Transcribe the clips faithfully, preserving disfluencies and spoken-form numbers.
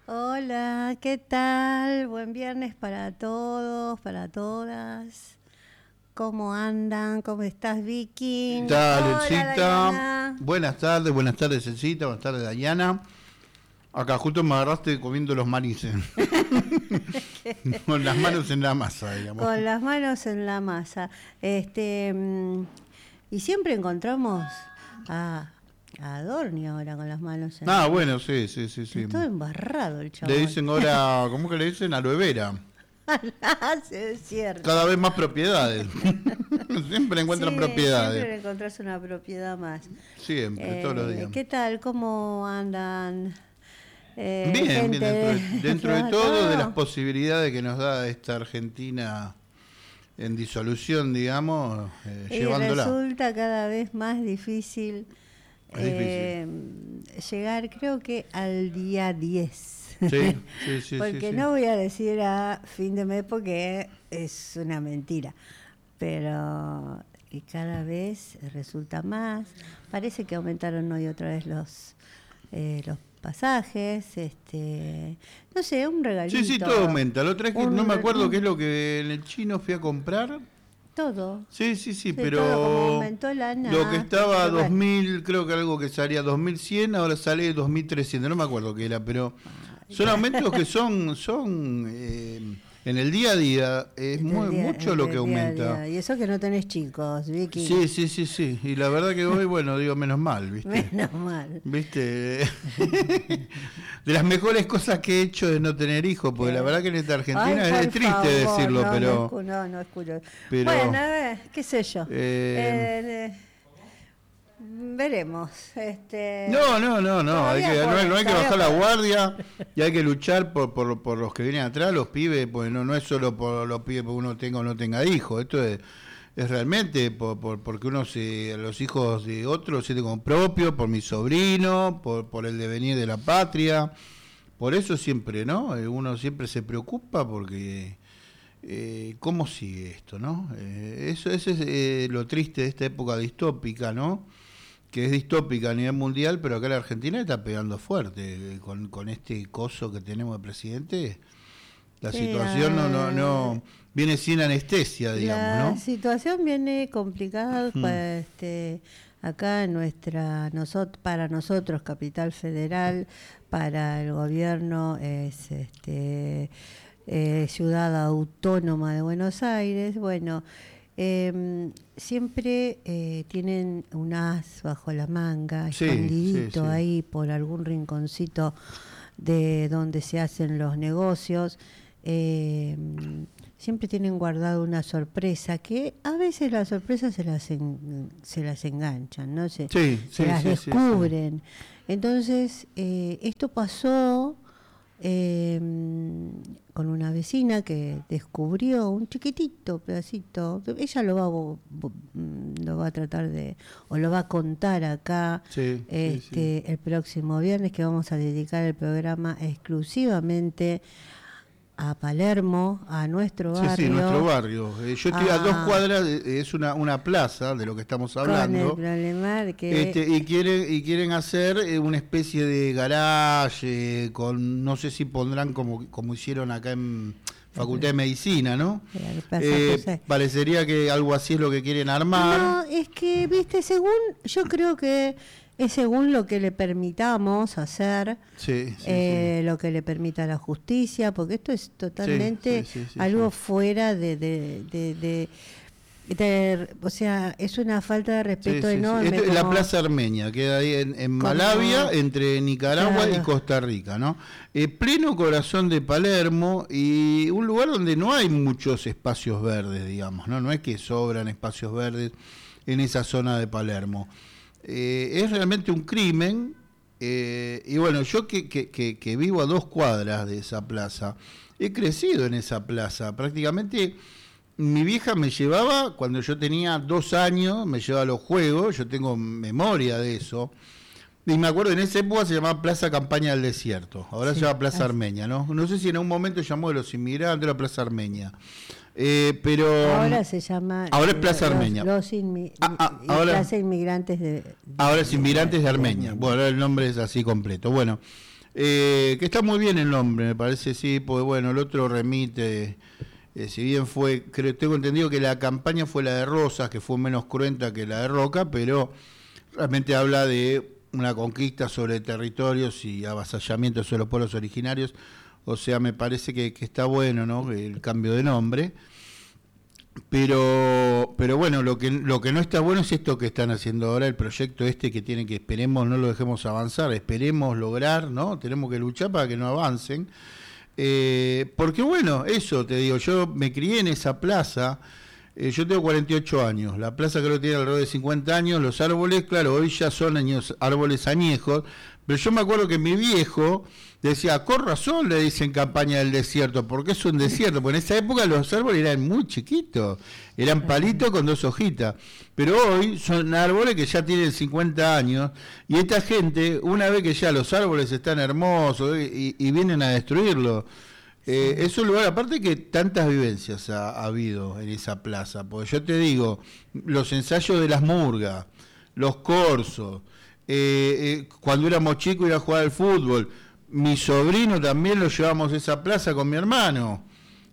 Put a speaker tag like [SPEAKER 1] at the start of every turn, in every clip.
[SPEAKER 1] Hola, ¿qué tal? Buen viernes para todos, para todas. ¿Cómo andan? ¿Cómo estás, Vicky?
[SPEAKER 2] ¿Qué tal,
[SPEAKER 1] Hola,
[SPEAKER 2] Elcita?
[SPEAKER 1] Dayana.
[SPEAKER 2] Buenas tardes, buenas tardes, Elcita, buenas tardes, Dayana. Acá justo me agarraste comiendo los manices. Con las manos en la masa, digamos.
[SPEAKER 1] Con las manos en la masa. Este, mm, y siempre encontramos a, a Adorni ahora con las manos en
[SPEAKER 2] Ah,
[SPEAKER 1] la masa.
[SPEAKER 2] bueno, sí, sí, sí, sí.
[SPEAKER 1] Todo embarrado el chabón.
[SPEAKER 2] Le dicen ahora, ¿cómo que le dicen? Aloe vera.
[SPEAKER 1] Sí, es cierto.
[SPEAKER 2] Cada vez más propiedades. Siempre encuentran
[SPEAKER 1] Sí,
[SPEAKER 2] propiedades.
[SPEAKER 1] Siempre encontrás una propiedad más.
[SPEAKER 2] Siempre,
[SPEAKER 1] Eh,
[SPEAKER 2] todos los días.
[SPEAKER 1] ¿Qué tal? ¿Cómo andan? Eh,
[SPEAKER 2] Bien,
[SPEAKER 1] gente
[SPEAKER 2] bien, dentro de, dentro de todo, de las
[SPEAKER 1] todo.
[SPEAKER 2] posibilidades que nos da esta Argentina en disolución, digamos, eh,
[SPEAKER 1] Y
[SPEAKER 2] llevándola.
[SPEAKER 1] resulta cada vez más difícil,
[SPEAKER 2] Es
[SPEAKER 1] eh, llegar, creo que al día diez.
[SPEAKER 2] Sí, sí, sí.
[SPEAKER 1] Porque
[SPEAKER 2] sí, sí.
[SPEAKER 1] no voy a decir a fin de mes porque es una mentira. Pero y cada vez resulta más. Parece que aumentaron hoy otra vez los eh, los pasajes, este, no sé, un regalito.
[SPEAKER 2] Sí, sí, todo aumenta. La otra es que
[SPEAKER 1] Un
[SPEAKER 2] no me acuerdo
[SPEAKER 1] re-
[SPEAKER 2] qué es lo que en el chino fui a comprar.
[SPEAKER 1] Todo.
[SPEAKER 2] Sí, sí, sí,
[SPEAKER 1] Sí,
[SPEAKER 2] pero
[SPEAKER 1] todo, como aumentó la
[SPEAKER 2] lo que
[SPEAKER 1] nafta,
[SPEAKER 2] estaba a
[SPEAKER 1] pero bueno.
[SPEAKER 2] dos mil, creo que algo que salía dos mil cien, ahora sale dos mil trescientos, no me acuerdo qué era, pero son aumentos que son son eh, en el día a día es
[SPEAKER 1] Este,
[SPEAKER 2] muy
[SPEAKER 1] el día-
[SPEAKER 2] mucho
[SPEAKER 1] el
[SPEAKER 2] lo
[SPEAKER 1] día
[SPEAKER 2] que
[SPEAKER 1] a
[SPEAKER 2] aumenta.
[SPEAKER 1] día. Y eso que no tenés chicos, Vicky.
[SPEAKER 2] Sí, sí, sí, sí, y la verdad que hoy, bueno, digo menos mal, ¿viste?
[SPEAKER 1] Menos mal.
[SPEAKER 2] ¿Viste? De las mejores cosas que he hecho es no tener hijos, porque
[SPEAKER 1] ¿Qué?
[SPEAKER 2] la verdad que en esta Argentina
[SPEAKER 1] Ay,
[SPEAKER 2] es
[SPEAKER 1] por
[SPEAKER 2] triste
[SPEAKER 1] favor,
[SPEAKER 2] decirlo,
[SPEAKER 1] no,
[SPEAKER 2] pero...
[SPEAKER 1] No, escu- no, no escucho.
[SPEAKER 2] pero-
[SPEAKER 1] Bueno, a ver, qué sé yo.
[SPEAKER 2] Eh,
[SPEAKER 1] Eh, eh, veremos. Este,
[SPEAKER 2] No, no, no, no, hay
[SPEAKER 1] todavía
[SPEAKER 2] que, no, hay, no hay que
[SPEAKER 1] podés,
[SPEAKER 2] bajar la
[SPEAKER 1] todavía
[SPEAKER 2] guardia y hay que luchar por, por, por los que vienen atrás, los pibes, pues no, no es solo por los pibes porque uno tenga o no tenga hijos, esto es, es realmente por, por, porque uno se, los hijos de otros siente como propio, por mi sobrino, por, por el devenir de la patria, por eso siempre, ¿no? Eh, Uno siempre se preocupa porque... Eh, ¿Cómo sigue esto, no? Eh, eso, eso es eh, lo triste de esta época distópica, ¿no? Que es distópica a nivel mundial, pero acá la Argentina está pegando fuerte eh, con, con este coso que tenemos de presidente. La
[SPEAKER 1] Sí,
[SPEAKER 2] situación no, no, no viene sin anestesia, digamos,
[SPEAKER 1] la
[SPEAKER 2] ¿no?
[SPEAKER 1] situación viene complicada
[SPEAKER 2] Mm.
[SPEAKER 1] pa- este, acá en nuestra nosot para nosotros Capital Federal, para el gobierno es este eh, Ciudad Autónoma de Buenos Aires. Bueno, eh, siempre eh, tienen un as bajo la manga,
[SPEAKER 2] Sí,
[SPEAKER 1] escondidito
[SPEAKER 2] sí, sí.
[SPEAKER 1] ahí por algún rinconcito de donde se hacen los negocios. Eh, siempre tienen guardado una sorpresa que a veces las sorpresas se las en- se las enganchan, no se,
[SPEAKER 2] Sí,
[SPEAKER 1] se
[SPEAKER 2] sí,
[SPEAKER 1] las
[SPEAKER 2] sí, sí,
[SPEAKER 1] descubren. Entonces eh, esto pasó eh, con una vecina que descubrió un chiquitito pedacito. Ella lo va a, bo- bo- lo va a tratar de o lo va a contar acá
[SPEAKER 2] Sí, sí,
[SPEAKER 1] este
[SPEAKER 2] sí.
[SPEAKER 1] el próximo viernes, que vamos a dedicar el programa exclusivamente a Palermo, a nuestro
[SPEAKER 2] Sí,
[SPEAKER 1] barrio.
[SPEAKER 2] sí, nuestro barrio. Eh, yo estoy a dos
[SPEAKER 1] Ah.
[SPEAKER 2] cuadras, eh, es una, una plaza de lo que estamos
[SPEAKER 1] Con el
[SPEAKER 2] hablando.
[SPEAKER 1] problema de que
[SPEAKER 2] Este, y quieren y quieren hacer eh, una especie de garage eh, con, no sé si pondrán como como hicieron acá en Facultad de Medicina, ¿no?
[SPEAKER 1] Eh, pasa
[SPEAKER 2] Eh,
[SPEAKER 1] José.
[SPEAKER 2] parecería que algo así es lo que quieren armar.
[SPEAKER 1] No, es que, viste, según, yo creo que es según lo que le permitamos hacer,
[SPEAKER 2] Sí, sí,
[SPEAKER 1] eh, lo que le permita la justicia, porque esto es totalmente
[SPEAKER 2] sí, sí, sí,
[SPEAKER 1] algo
[SPEAKER 2] sí.
[SPEAKER 1] fuera de, de, de, de- de- o sea, es una falta de
[SPEAKER 2] Sí,
[SPEAKER 1] respeto
[SPEAKER 2] sí, sí.
[SPEAKER 1] enorme.
[SPEAKER 2] Esto es la
[SPEAKER 1] como-
[SPEAKER 2] Plaza Armenia, queda ahí en, en
[SPEAKER 1] como-
[SPEAKER 2] Malavia, entre Nicaragua
[SPEAKER 1] Claro.
[SPEAKER 2] y Costa Rica, ¿no? Eh, pleno corazón de Palermo y un lugar donde no hay muchos espacios verdes, digamos, ¿no? No es que sobran espacios verdes en esa zona de Palermo. Eh, es realmente un crimen eh, y bueno, yo que, que, que, que vivo a dos cuadras de esa plaza, he crecido en esa plaza, prácticamente... Mi vieja me llevaba, cuando yo tenía dos años, me llevaba a los juegos, yo tengo memoria de eso. Y me acuerdo, en esa época se llamaba Plaza Campaña del Desierto, ahora
[SPEAKER 1] Sí,
[SPEAKER 2] se llama Plaza
[SPEAKER 1] así.
[SPEAKER 2] Armenia, ¿no? No sé si en un momento llamó de los inmigrantes, era Plaza Armenia. Eh, pero
[SPEAKER 1] Ahora se llama...
[SPEAKER 2] ahora es Plaza
[SPEAKER 1] los-
[SPEAKER 2] Armenia.
[SPEAKER 1] Los, inmi-
[SPEAKER 2] Ah, ah,
[SPEAKER 1] y
[SPEAKER 2] ahora-
[SPEAKER 1] Plaza Inmigrantes de... de-
[SPEAKER 2] ahora es Inmigrantes de
[SPEAKER 1] de
[SPEAKER 2] Armenia. Bueno, ahora el nombre es así completo. Bueno, Eh, que está muy bien el nombre, me parece, sí, porque bueno, el otro remite, eh, si bien fue, creo, tengo entendido que la campaña fue la de Rosas, que fue menos cruenta que la de Roca, pero realmente habla de una conquista sobre territorios y avasallamiento sobre los pueblos originarios, o sea, me parece que, que está bueno, ¿no?, el cambio de nombre. Pero pero bueno, lo que lo que no está bueno es esto que están haciendo ahora, el proyecto este que tiene que, esperemos, no lo dejemos avanzar, esperemos lograr, ¿no? Tenemos que luchar para que no avancen. Eh, porque bueno, eso te digo, yo me crié en esa plaza, eh, yo tengo cuarenta y ocho años, la plaza creo que tiene alrededor de cincuenta años, los árboles, claro, hoy ya son años, árboles añejos, pero yo me acuerdo que mi viejo decía, con razón le dicen campaña del desierto, porque es un desierto, porque en esa época los árboles eran muy chiquitos, eran palitos con dos hojitas, pero hoy son árboles que ya tienen cincuenta años, y esta gente, una vez que ya los árboles están hermosos y, y vienen a destruirlo, eh, es un lugar, aparte que tantas vivencias ha, ha habido en esa plaza, porque yo te digo, los ensayos de las murgas, los corsos, eh, eh, cuando éramos chicos ir a jugar al fútbol, mi sobrino también lo llevamos a esa plaza con mi hermano.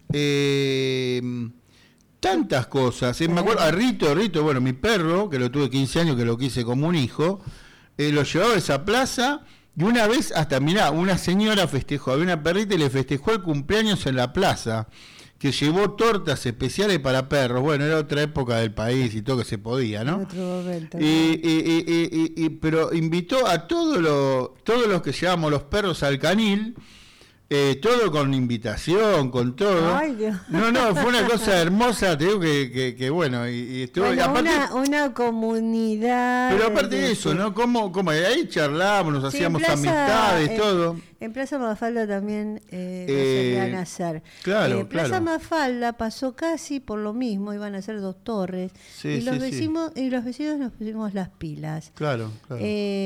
[SPEAKER 2] Eh, tantas cosas. Eh, me acuerdo, a Rito, Rito, bueno, mi perro, que lo tuve quince años, que lo quise como un hijo, eh, lo llevaba a esa plaza y una vez hasta, mirá, una señora festejó, había una perrita y le festejó el cumpleaños en la plaza, que llevó tortas especiales para perros. Bueno, era otra época del país y todo que se podía, ¿no?
[SPEAKER 1] Otro momento,
[SPEAKER 2] y, y, y, y, y, pero invitó a todos los todos los que llevamos los perros al canil, eh, todo con invitación, con todo.
[SPEAKER 1] Ay, Dios.
[SPEAKER 2] No, no, fue una cosa hermosa, te digo que, que, que bueno, y, y estuvo,
[SPEAKER 1] bueno,
[SPEAKER 2] y aparte,
[SPEAKER 1] una, una comunidad.
[SPEAKER 2] pero aparte de eso, ¿no? Como, como ahí charlábamos, nos
[SPEAKER 1] sí,
[SPEAKER 2] hacíamos
[SPEAKER 1] Plaza,
[SPEAKER 2] amistades,
[SPEAKER 1] en,
[SPEAKER 2] todo.
[SPEAKER 1] En Plaza Mafalda también eh,
[SPEAKER 2] Eh,
[SPEAKER 1] lo solían hacer.
[SPEAKER 2] claro,
[SPEAKER 1] eh, Plaza
[SPEAKER 2] claro.
[SPEAKER 1] Mafalda pasó casi por lo mismo, iban a ser dos torres,
[SPEAKER 2] Sí,
[SPEAKER 1] y los
[SPEAKER 2] sí, sí.
[SPEAKER 1] vecinos y los vecinos nos pusimos las pilas.
[SPEAKER 2] Claro, claro.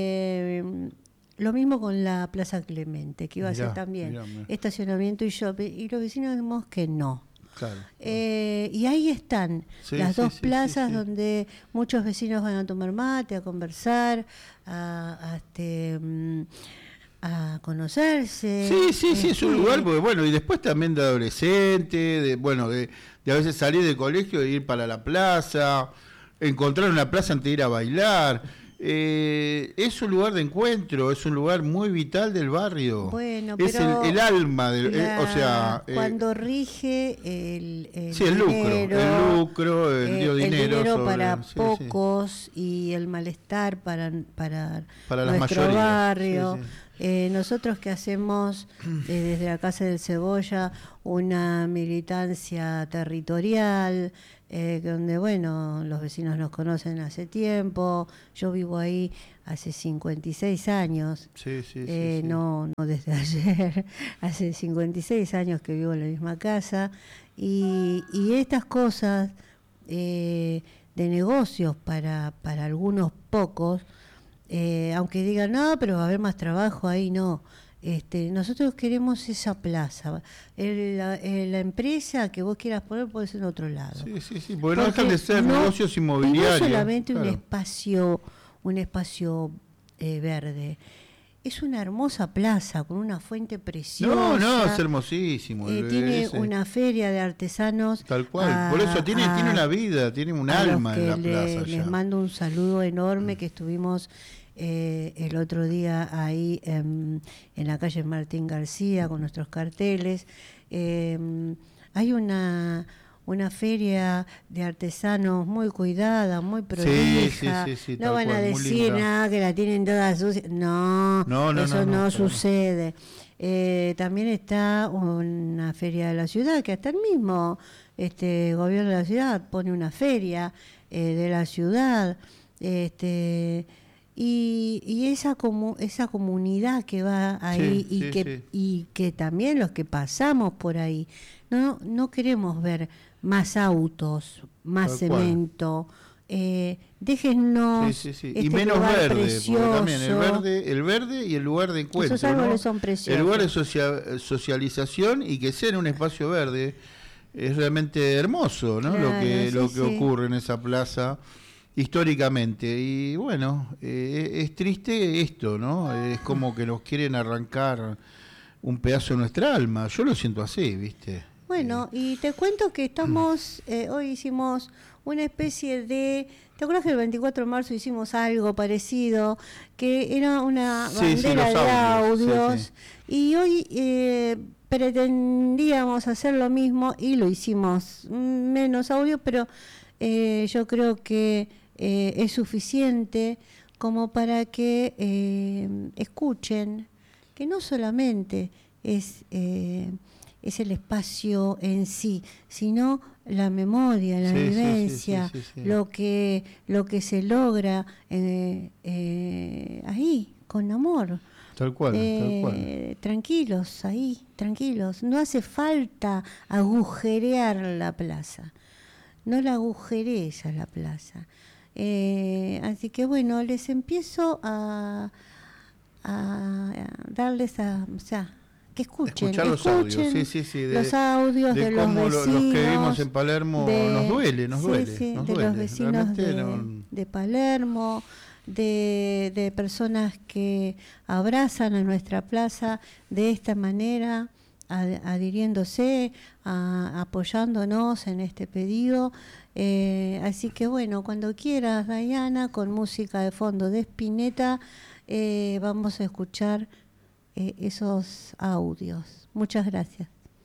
[SPEAKER 1] Eh, lo mismo con la Plaza Clemente, que iba a
[SPEAKER 2] Mirá,
[SPEAKER 1] ser también
[SPEAKER 2] mirá, mirá.
[SPEAKER 1] estacionamiento y shopping, y los vecinos dijimos que no.
[SPEAKER 2] Claro.
[SPEAKER 1] Eh, y ahí están
[SPEAKER 2] Sí,
[SPEAKER 1] las
[SPEAKER 2] sí,
[SPEAKER 1] dos
[SPEAKER 2] sí,
[SPEAKER 1] plazas
[SPEAKER 2] sí, sí.
[SPEAKER 1] donde muchos vecinos van a tomar mate, a conversar, a, a, este, mm, a conocerse.
[SPEAKER 2] Sí, sí, sí, es un
[SPEAKER 1] Este,
[SPEAKER 2] lugar, porque bueno, y después también de adolescente, de bueno, de, de a veces salir del colegio e ir para la plaza, encontrar una plaza antes de ir a bailar. Eh, es un lugar de encuentro, es un lugar muy vital del barrio.
[SPEAKER 1] Bueno,
[SPEAKER 2] es
[SPEAKER 1] pero
[SPEAKER 2] el, el alma, del,
[SPEAKER 1] la-
[SPEAKER 2] eh, o sea... eh,
[SPEAKER 1] cuando rige el, el
[SPEAKER 2] sí, el lucro,
[SPEAKER 1] dinero,
[SPEAKER 2] el lucro, el
[SPEAKER 1] eh,
[SPEAKER 2] dio
[SPEAKER 1] el
[SPEAKER 2] dinero,
[SPEAKER 1] dinero
[SPEAKER 2] sobre-
[SPEAKER 1] para
[SPEAKER 2] sí, sí.
[SPEAKER 1] pocos y el malestar para, para,
[SPEAKER 2] Para las
[SPEAKER 1] nuestro
[SPEAKER 2] mayorías,
[SPEAKER 1] barrio.
[SPEAKER 2] sí, sí.
[SPEAKER 1] Eh, nosotros que hacemos eh, desde la Casa del Cebolla una militancia territorial, eh, donde bueno, los vecinos nos conocen hace tiempo, yo vivo ahí hace cincuenta y seis años,
[SPEAKER 2] Sí, sí, sí,
[SPEAKER 1] eh,
[SPEAKER 2] sí.
[SPEAKER 1] no, no desde ayer, hace cincuenta y seis años que vivo en la misma casa, y, y estas cosas eh, de negocios para, para algunos pocos, eh, aunque digan, no, pero va a haber más trabajo ahí, no. Este, nosotros queremos esa plaza. El, la, eh, la empresa que vos quieras poner puede ser en otro lado.
[SPEAKER 2] Sí, sí, sí, porque no
[SPEAKER 1] Porque
[SPEAKER 2] dejan de ser
[SPEAKER 1] no-
[SPEAKER 2] negocios
[SPEAKER 1] y
[SPEAKER 2] inmobiliarios.
[SPEAKER 1] no solamente un
[SPEAKER 2] claro.
[SPEAKER 1] espacio, un espacio eh, verde. Es una hermosa plaza con una fuente preciosa.
[SPEAKER 2] No, no, es hermosísimo.
[SPEAKER 1] Eh,
[SPEAKER 2] el-
[SPEAKER 1] tiene
[SPEAKER 2] ese.
[SPEAKER 1] una feria de artesanos.
[SPEAKER 2] Tal cual,
[SPEAKER 1] a-
[SPEAKER 2] por eso tiene,
[SPEAKER 1] a-
[SPEAKER 2] tiene una vida, tiene un
[SPEAKER 1] a los
[SPEAKER 2] alma
[SPEAKER 1] que
[SPEAKER 2] en la
[SPEAKER 1] le-
[SPEAKER 2] plaza.
[SPEAKER 1] les
[SPEAKER 2] ya.
[SPEAKER 1] mando un saludo enorme, que estuvimos eh, el otro día ahí en, en la calle Martín García con nuestros carteles. Eh, hay una una feria de artesanos muy cuidada, muy prolija.
[SPEAKER 2] sí, sí, sí,
[SPEAKER 1] no
[SPEAKER 2] tal
[SPEAKER 1] van a
[SPEAKER 2] cual, muy
[SPEAKER 1] decir
[SPEAKER 2] linda.
[SPEAKER 1] nada que la tienen toda sucia. No,
[SPEAKER 2] No, no,
[SPEAKER 1] eso
[SPEAKER 2] no,
[SPEAKER 1] no,
[SPEAKER 2] no, claro.
[SPEAKER 1] sucede. Eh, también está una feria de la ciudad, que hasta el mismo este gobierno de la ciudad pone una feria eh, de la ciudad. Este y, y esa comu esa comunidad que va ahí
[SPEAKER 2] Sí,
[SPEAKER 1] y
[SPEAKER 2] sí,
[SPEAKER 1] que
[SPEAKER 2] sí.
[SPEAKER 1] y que también los que pasamos por ahí no no queremos ver más autos, más
[SPEAKER 2] Tal cual.
[SPEAKER 1] cemento. Eh, déjennos
[SPEAKER 2] Sí, sí, sí.
[SPEAKER 1] este
[SPEAKER 2] Y menos
[SPEAKER 1] lugar
[SPEAKER 2] verde,
[SPEAKER 1] precioso.
[SPEAKER 2] porque también el verde, el verde y el lugar de encuentro.
[SPEAKER 1] Esos árboles
[SPEAKER 2] ¿no?
[SPEAKER 1] son preciosos.
[SPEAKER 2] El lugar de socia- socialización y que sea en un espacio verde es realmente hermoso, ¿no? lo
[SPEAKER 1] Claro,
[SPEAKER 2] que
[SPEAKER 1] sí,
[SPEAKER 2] lo que
[SPEAKER 1] sí.
[SPEAKER 2] ocurre en esa plaza. históricamente. Y bueno, eh, es triste esto, ¿no? Es como que nos quieren arrancar un pedazo de nuestra alma. Yo lo siento así, ¿viste?
[SPEAKER 1] Bueno, y te cuento que estamos, eh, hoy hicimos una especie de, ¿te acuerdas que el veinticuatro de marzo hicimos algo parecido? Que era una
[SPEAKER 2] Sí,
[SPEAKER 1] bandera
[SPEAKER 2] sí, los
[SPEAKER 1] de
[SPEAKER 2] audios,
[SPEAKER 1] audios,
[SPEAKER 2] sí, sí.
[SPEAKER 1] y hoy eh, pretendíamos hacer lo mismo y lo hicimos menos audio, pero eh, yo creo que eh, es suficiente como para que eh, escuchen que no solamente es... Eh, es el espacio en sí, sino la memoria, la
[SPEAKER 2] Sí, sí, sí,
[SPEAKER 1] vivencia,
[SPEAKER 2] sí, sí, sí.
[SPEAKER 1] lo que lo que se logra eh, eh, ahí, con amor.
[SPEAKER 2] Tal cual, tal cual.
[SPEAKER 1] Eh, tranquilos, ahí, tranquilos. No hace falta agujerear la plaza. No la agujerees a la plaza. Eh, así que bueno, les empiezo a, a darles a... O sea, que escuchen,
[SPEAKER 2] Escuchar los
[SPEAKER 1] escuchen
[SPEAKER 2] audios, sí, sí, sí. De,
[SPEAKER 1] los audios
[SPEAKER 2] de
[SPEAKER 1] de los
[SPEAKER 2] cómo
[SPEAKER 1] vecinos.
[SPEAKER 2] lo, los que vivimos en Palermo
[SPEAKER 1] de,
[SPEAKER 2] nos duele, nos
[SPEAKER 1] sí,
[SPEAKER 2] duele.
[SPEAKER 1] sí,
[SPEAKER 2] nos
[SPEAKER 1] de
[SPEAKER 2] duele.
[SPEAKER 1] los vecinos
[SPEAKER 2] Realmente
[SPEAKER 1] de,
[SPEAKER 2] no...
[SPEAKER 1] de Palermo, de, de personas que abrazan a nuestra plaza de esta manera, adhiriéndose, a, apoyándonos en este pedido. Eh, así que bueno, cuando quieras, Diana, con música de fondo de Spinetta, eh, vamos a escuchar eh, esos audios. Muchas gracias.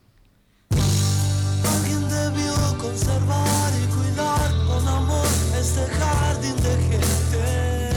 [SPEAKER 3] Alguien debió conservar y cuidar con amor este jardín de gente.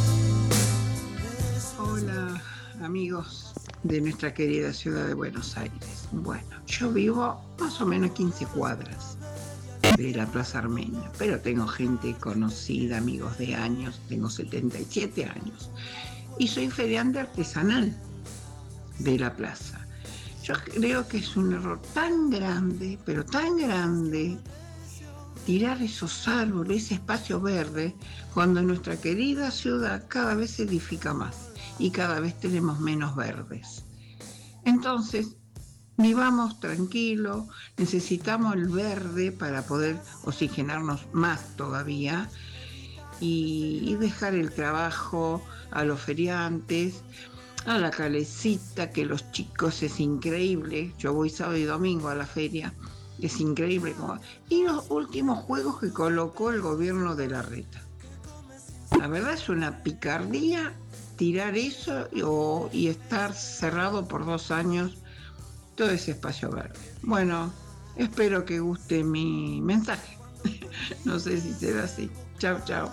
[SPEAKER 4] Hola, amigos de nuestra querida ciudad de Buenos Aires. Bueno, yo vivo más o menos quince cuadras de la Plaza Armenia, pero tengo gente conocida, amigos de años, tengo setenta y siete años y soy feriante artesanal de la plaza. Yo creo que es un error tan grande, pero tan grande, tirar esos árboles, ese espacio verde, cuando en nuestra querida ciudad cada vez se edifica más y cada vez tenemos menos verdes. Entonces, vivamos tranquilos, necesitamos el verde para poder oxigenarnos más todavía y, y dejar el trabajo a los feriantes, a la calecita, que los chicos es increíble. Yo voy sábado y domingo a la feria, es increíble. Como... Y los últimos juegos que colocó el gobierno de Larreta. La verdad es una picardía tirar eso y, o, y estar cerrado por dos años todo ese espacio verde. Bueno, espero que guste mi mensaje. No sé si será así. Chao, chao.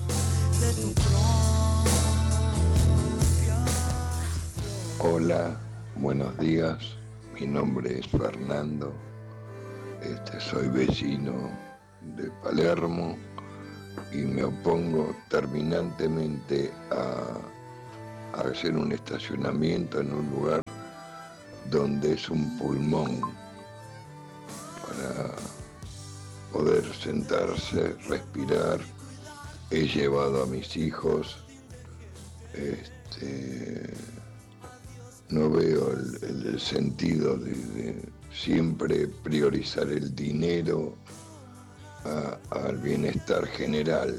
[SPEAKER 5] Hola, buenos días. Mi nombre es Fernando. Este, soy vecino de Palermo y me opongo terminantemente a, a hacer un estacionamiento en un lugar donde es un pulmón para poder sentarse, respirar. He llevado a mis hijos, este, no veo el, el, el sentido de, de siempre priorizar el dinero a, al bienestar general.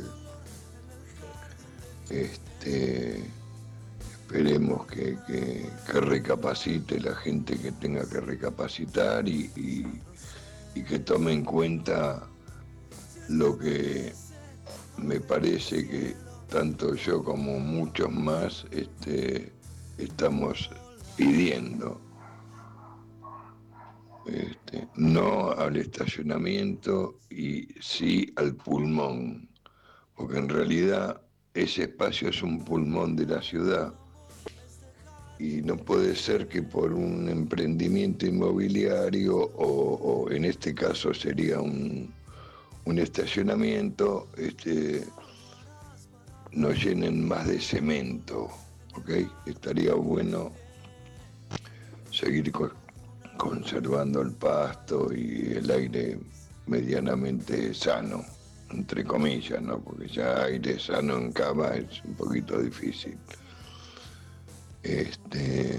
[SPEAKER 5] Este, esperemos que, que, que recapacite la gente que tenga que recapacitar y, y, y que tome en cuenta lo que me parece que tanto yo como muchos más este, estamos pidiendo. Este, no al estacionamiento y sí al pulmón, porque en realidad ese espacio es un pulmón de la ciudad y no puede ser que por un emprendimiento inmobiliario o, o en este caso sería un, un estacionamiento, este, nos llenen más de cemento, ¿ok? Estaría bueno seguir con, conservando el pasto y el aire medianamente sano, entre comillas, ¿no? Porque ya aire sano en cama es un poquito difícil. Este,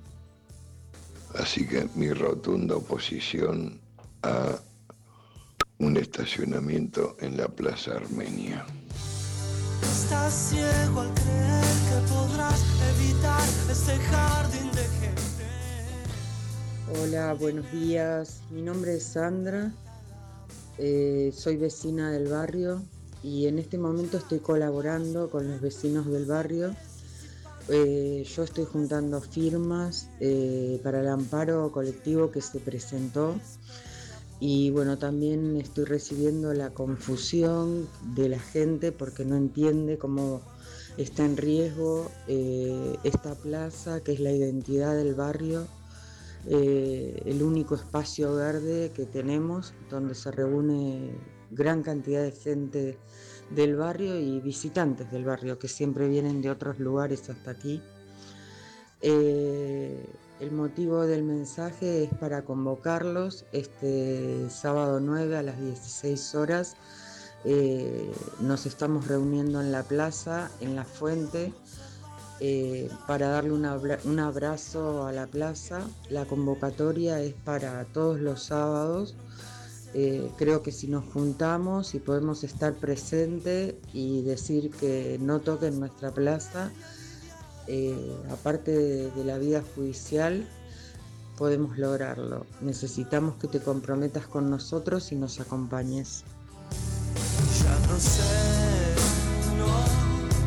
[SPEAKER 5] así que mi rotunda oposición a un estacionamiento en la Plaza Armenia.
[SPEAKER 3] Estás ciego al creer que podrás evitar este jardín de gente.
[SPEAKER 6] Hola, buenos días. Mi nombre es Sandra. Eh, soy vecina del barrio y en este momento estoy colaborando con los vecinos del barrio. Eh, yo estoy juntando firmas eh, para el amparo colectivo que se presentó y bueno, también estoy recibiendo la confusión de la gente porque no entiende cómo está en riesgo eh, esta plaza que es la identidad del barrio. Eh, el único espacio verde que tenemos donde se reúne gran cantidad de gente del barrio y visitantes del barrio que siempre vienen de otros lugares hasta aquí. Eh, el motivo del mensaje es para convocarlos este sábado nueve a las dieciséis horas. Eh, nos estamos reuniendo en la plaza, en la fuente, Eh, para darle una, un abrazo a la plaza. La convocatoria es para todos los sábados. Eh, creo que si nos juntamos y podemos estar presentes y decir que no toquen nuestra plaza, eh, aparte de, de la vida judicial, podemos lograrlo. Necesitamos que te comprometas con nosotros y nos acompañes.
[SPEAKER 3] Ya no sé, no.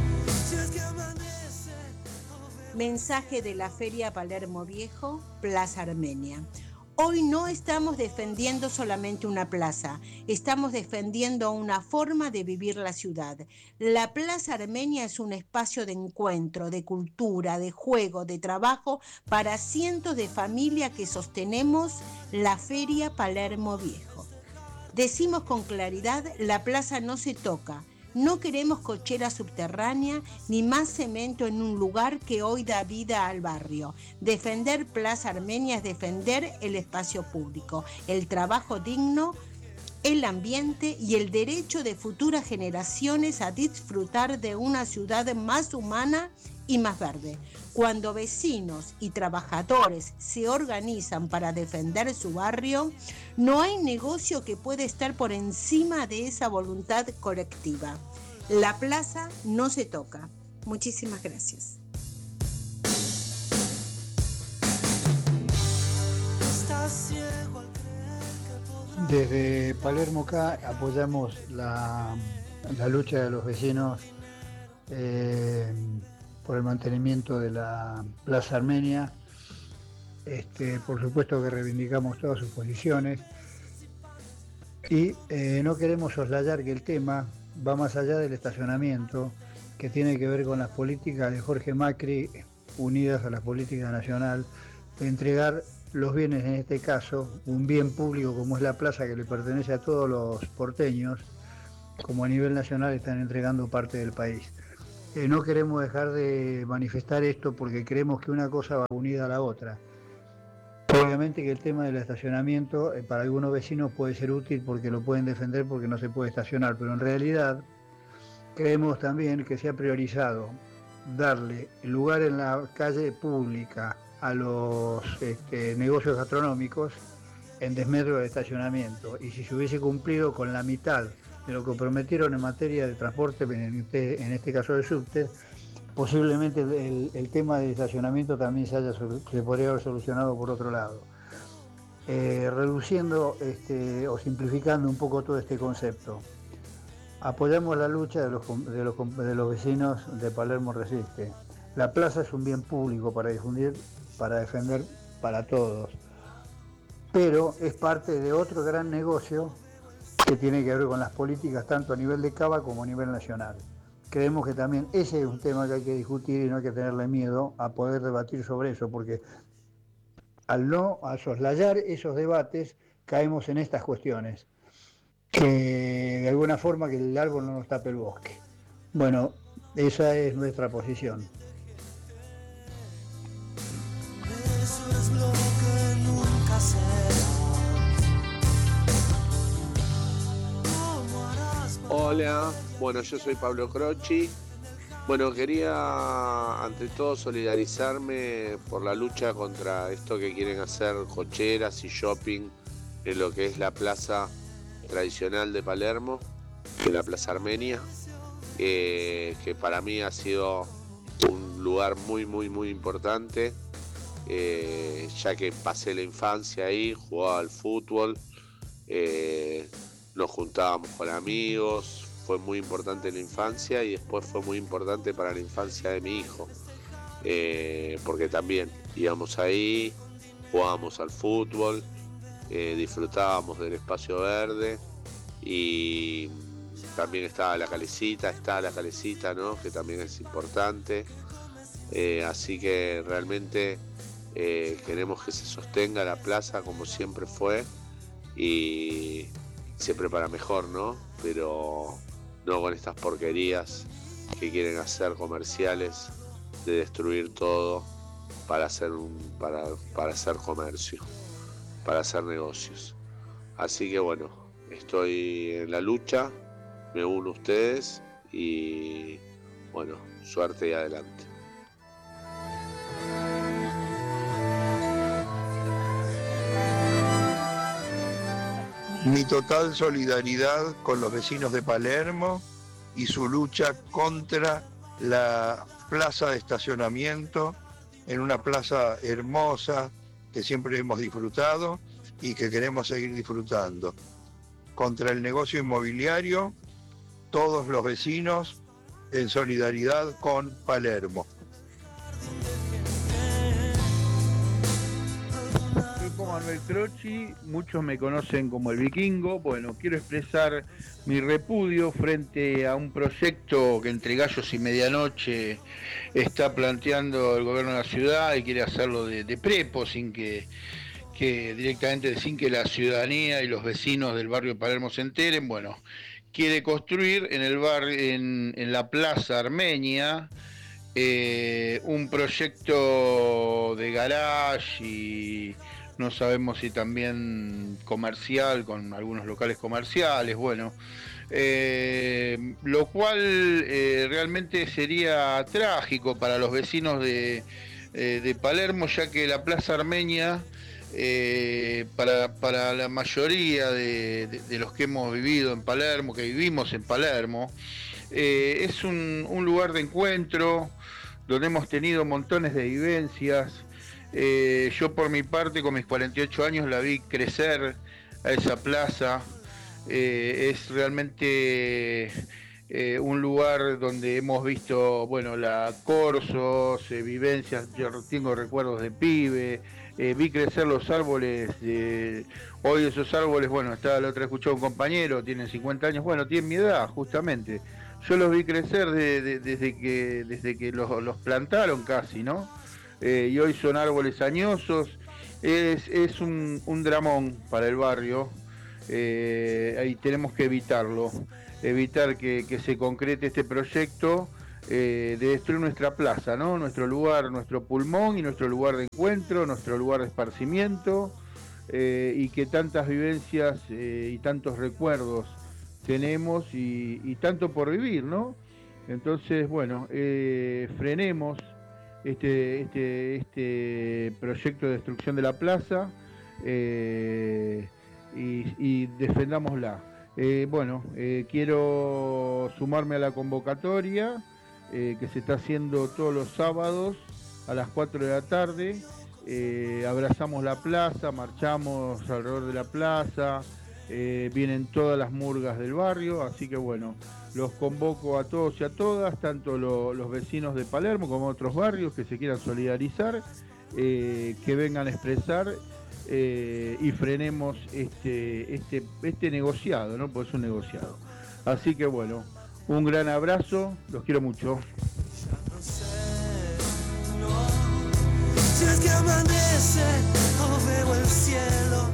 [SPEAKER 7] Mensaje de la Feria Palermo Viejo, Plaza Armenia. Hoy no estamos defendiendo solamente una plaza, estamos defendiendo una forma de vivir la ciudad. La Plaza Armenia es un espacio de encuentro, de cultura, de juego, de trabajo para cientos de familias que sostenemos la Feria Palermo Viejo. Decimos con claridad, la plaza no se toca. No queremos cochera subterránea ni más cemento en un lugar que hoy da vida al barrio. Defender Plaza Armenia es defender el espacio público, el trabajo digno, el ambiente y el derecho de futuras generaciones a disfrutar de una ciudad más humana y más verde. Cuando vecinos y trabajadores se organizan para defender su barrio, no hay negocio que pueda estar por encima de esa voluntad colectiva. La plaza no se toca. Muchísimas gracias.
[SPEAKER 8] Desde Palermo acá apoyamos la, la lucha de los vecinos eh, por el mantenimiento de la Plaza Armenia. Este, por supuesto que reivindicamos todas sus posiciones y eh, no queremos soslayar que el tema va más allá del estacionamiento, que tiene que ver con las políticas de Jorge Macri unidas a la política nacional de entregar los bienes, en este caso un bien público como es la plaza que le pertenece a todos los porteños, como a nivel nacional están entregando parte del país. Eh, no queremos dejar de manifestar esto porque creemos que una cosa va unida a la otra. Obviamente que el tema del estacionamiento eh, para algunos vecinos puede ser útil porque lo pueden defender porque no se puede estacionar, pero en realidad creemos también que se ha priorizado darle lugar en la calle pública a los este, negocios gastronómicos en desmedro del estacionamiento, y si se hubiese cumplido con la mitad de lo que prometieron en materia de transporte, en este, en este caso del subte, posiblemente el, el tema del estacionamiento también se, haya, se podría haber solucionado por otro lado. Eh, reduciendo este, o simplificando un poco todo este concepto, apoyamos la lucha de los, de los, de los vecinos de Palermo Resiste. La plaza es un bien público para difundir, para defender para todos, pero es parte de otro gran negocio que tiene que ver con las políticas tanto a nivel de Cava como a nivel nacional. Creemos que también ese es un tema que hay que discutir y no hay que tenerle miedo a poder debatir sobre eso, porque al no al soslayar esos debates caemos en estas cuestiones, que de alguna forma que el árbol no nos tape el bosque. Bueno, esa es nuestra posición.
[SPEAKER 3] Eso es lo que nunca será.
[SPEAKER 9] Hola, bueno, yo soy Pablo Croci. Bueno, quería ante todo solidarizarme por la lucha contra esto que quieren hacer cocheras y shopping en lo que es la plaza tradicional de Palermo, de la Plaza Armenia, eh, que para mí ha sido un lugar muy, muy, muy importante, eh, ya que pasé la infancia ahí, jugaba al fútbol, eh, nos juntábamos con amigos, fue muy importante en la infancia y después fue muy importante para la infancia de mi hijo, eh, porque también íbamos ahí, jugábamos al fútbol, eh, disfrutábamos del espacio verde y también estaba la calecita, está la calecita, ¿no? Que también es importante, eh, así que realmente eh, queremos que se sostenga la plaza como siempre fue y siempre para mejor, ¿no? Pero no con estas porquerías que quieren hacer comerciales de destruir todo para hacer un, para, para hacer comercio, para hacer negocios. Así que bueno, estoy en la lucha, me uno a ustedes y bueno, suerte y adelante.
[SPEAKER 5] Mi total solidaridad con los vecinos de Palermo y su lucha contra la plaza de estacionamiento, en una plaza hermosa que siempre hemos disfrutado y que queremos seguir disfrutando. Contra el negocio inmobiliario, todos los vecinos en solidaridad con Palermo.
[SPEAKER 10] Manuel Croci, muchos me conocen como el Vikingo. Bueno, quiero expresar mi repudio frente a un proyecto que entre gallos y medianoche está planteando el gobierno de la ciudad y quiere hacerlo de, de prepo, sin que, que directamente sin que la ciudadanía y los vecinos del barrio de Palermo se enteren. Bueno, quiere construir en el bar, en, en la Plaza Armenia, eh, un proyecto de garage y no sabemos si también comercial, con algunos locales comerciales, bueno, eh, lo cual eh, realmente sería trágico para los vecinos de, eh, de Palermo, ya que la Plaza Armenia, eh, para, para la mayoría de, de, de los que hemos vivido en Palermo, que vivimos en Palermo, eh, es un, un lugar de encuentro, donde hemos tenido montones de vivencias. Eh, yo por mi parte con mis cuarenta y ocho años la vi crecer a esa plaza, eh, es realmente eh, un lugar donde hemos visto, bueno, la corsos, eh, vivencias, yo tengo recuerdos de pibe, eh, vi crecer los árboles, de, hoy esos árboles, bueno, estaba la otra escuchó un compañero, tienen cincuenta años, bueno, tienen mi edad justamente, yo los vi crecer de, de, desde que, desde que los, los plantaron casi, ¿no? Eh, y hoy son árboles añosos, es, es un, un dramón para el barrio, eh, ahí tenemos que evitarlo, evitar que, que se concrete este proyecto eh, de destruir nuestra plaza, ¿no? Nuestro lugar, nuestro pulmón y nuestro lugar de encuentro, nuestro lugar de esparcimiento, eh, y que tantas vivencias eh, y tantos recuerdos tenemos y, y tanto por vivir, ¿no? Entonces, bueno, eh, frenemos Este, este, este proyecto de destrucción de la plaza eh, y, y defendámosla. Eh, bueno, eh, quiero sumarme a la convocatoria eh, que se está haciendo todos los sábados a las cuatro de la tarde. Eh, abrazamos la plaza, marchamos alrededor de la plaza, eh, vienen todas las murgas del barrio, así que bueno, los convoco a todos y a todas, tanto lo, los vecinos de Palermo como otros barrios que se quieran solidarizar, eh, que vengan a expresar eh, y frenemos este, este, este negociado, ¿no? Pues es un negociado. Así que bueno, un gran abrazo, los quiero mucho.
[SPEAKER 3] Si es que amanece o veo el cielo.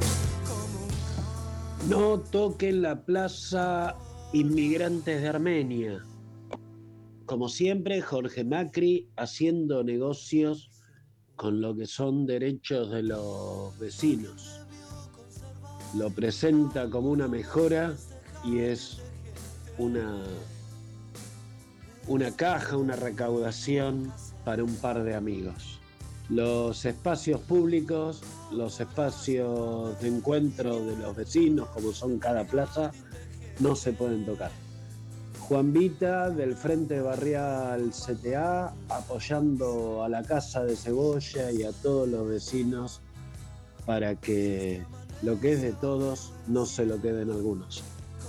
[SPEAKER 11] No toquen la plaza Inmigrantes de Armenia. Como siempre, Jorge Macri haciendo negocios con lo que son derechos de los vecinos. Lo presenta como una mejora y es una, una caja, una recaudación para un par de amigos. los espacios públicos, los espacios de encuentro de los vecinos, como son cada plaza, no se pueden tocar. Juan Vita, del Frente Barrial C T A, apoyando a la Casa de Cebolla y a todos los vecinos para que lo que es de todos no se lo queden algunos.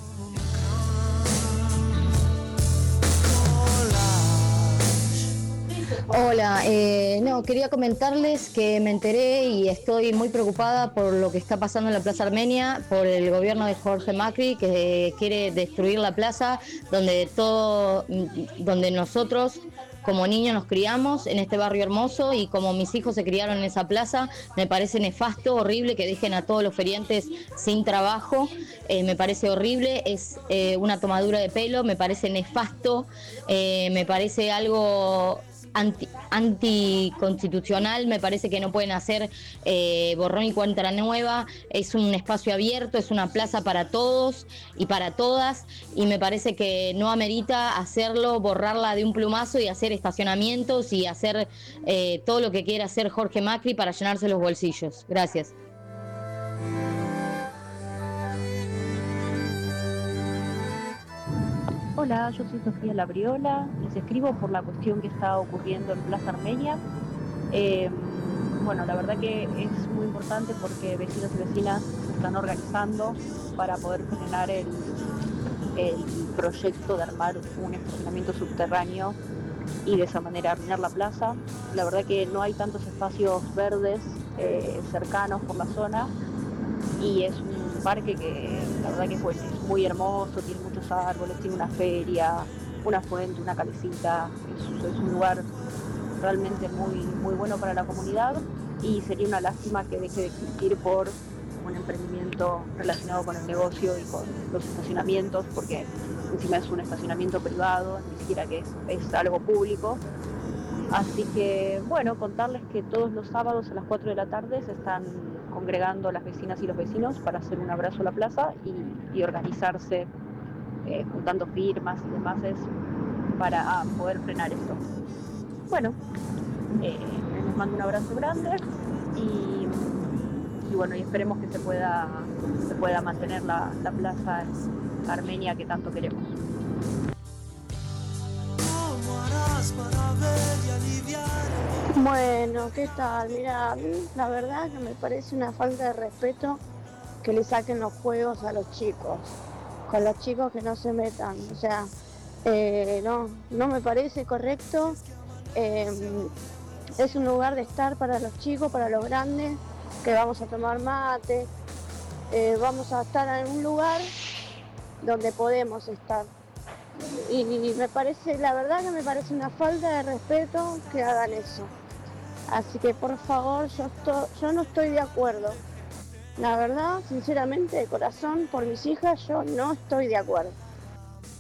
[SPEAKER 12] Hola, eh, no, quería comentarles que me enteré y estoy muy preocupada por lo que está pasando en la Plaza Armenia, por el gobierno de Jorge Macri, que quiere destruir la plaza donde todo, donde nosotros como niños nos criamos en este barrio hermoso y como mis hijos se criaron en esa plaza. Me parece nefasto, horrible que dejen a todos los feriantes sin trabajo, eh, me parece horrible, es eh, una tomadura de pelo, me parece nefasto, eh, me parece algo Anti, anticonstitucional, me parece que no pueden hacer eh, borrón y cuenta nueva. Es un espacio abierto, es una plaza para todos y para todas, y me parece que no amerita hacerlo, borrarla de un plumazo y hacer estacionamientos y hacer eh, todo lo que quiera hacer Jorge Macri para llenarse los bolsillos. Gracias.
[SPEAKER 13] Hola, yo soy Sofía Labriola, les escribo por la cuestión que está ocurriendo en Plaza Armenia. Eh, bueno, la verdad que es muy importante porque vecinos y vecinas se están organizando para poder frenar el, el proyecto de armar un estacionamiento subterráneo y de esa manera arruinar la plaza. La verdad que no hay tantos espacios verdes eh, cercanos por la zona y es un parque que la verdad que pues, es muy hermoso, tiene muchos árboles, tiene una feria, una fuente, una calecita, es, es un lugar realmente muy, muy bueno para la comunidad y sería una lástima que deje de existir por un emprendimiento relacionado con el negocio y con los estacionamientos, porque encima es un estacionamiento privado, ni siquiera que es, es algo público. Así que, bueno, contarles que todos los sábados a las cuatro de la tarde se están congregando las vecinas y los vecinos para hacer un abrazo a la plaza y, y organizarse, eh, juntando firmas y demás para ah, poder frenar esto. Bueno, eh, les mando un abrazo grande y, y bueno, y esperemos que se pueda, se pueda mantener la, la plaza Armenia que tanto queremos.
[SPEAKER 14] Bueno, ¿qué tal? Mira, a mí la verdad que me parece una falta de respeto que le saquen los juegos a los chicos, con los chicos que no se metan, o sea, eh, no, no me parece correcto, eh, es un lugar de estar para los chicos, para los grandes, que vamos a tomar mate, eh, vamos a estar en un lugar donde podemos estar. Y me parece, la verdad que me parece una falta de respeto que hagan eso. Así que por favor, yo, estoy, yo no estoy de acuerdo. La verdad, sinceramente, de corazón, por mis hijas, yo no estoy de acuerdo.